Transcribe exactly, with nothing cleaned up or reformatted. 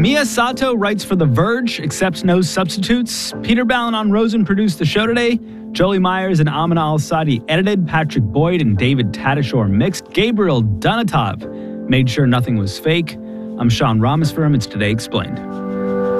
Mia Sato writes for The Verge, accepts no substitutes. Peter Ballin on Rosen produced the show today. Jolie Myers and Amina Al-Sadi edited. Patrick Boyd and David Tadashore mixed. Gabriel Donatov made sure nothing was fake. I'm Sean Rameswaram. It's Today Explained.